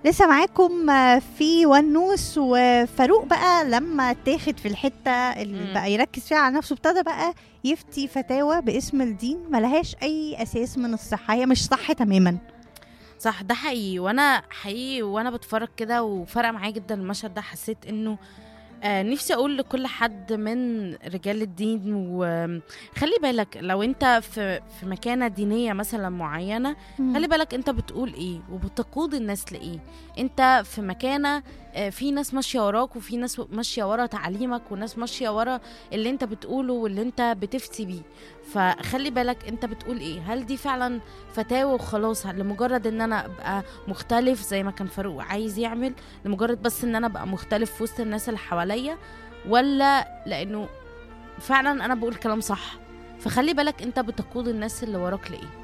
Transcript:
لسه معاكم في ونوس وفاروق بقى لما تاخد في الحتة اللي مم. بقى يركز فيها على نفسه، ابتدى بقى يفتي فتاوى باسم الدين ملهاش أي أساس من الصحة، هي مش صح تماما. صح، ده حقيقي. وانا حقيقي وانا بتفرج كده وفرق معايا جدا المشهد ده، حسيت انه نفسي اقول لكل حد من رجال الدين، وخلي بالك لو انت في مكانة دينية مثلا معينة، مم. خلي بالك انت بتقول ايه وبتقود الناس لايه. انت في مكانة في ناس ماشية وراك، وفي ناس ماشية ورا تعليمك، وناس ماشية ورا اللي انت بتقوله واللي انت بتفتي بيه. فخلي بالك انت بتقول ايه. هل دي فعلا فتاوى وخلاص لمجرد ان انا ابقى مختلف زي ما كان فاروق عايز يعمل، لمجرد بس ان انا ابقى مختلف في وسط الناس اللي حواليا، ولا لانه فعلا انا بقول كلام صح؟ فخلي بالك انت بتقود الناس اللي وراك لايه.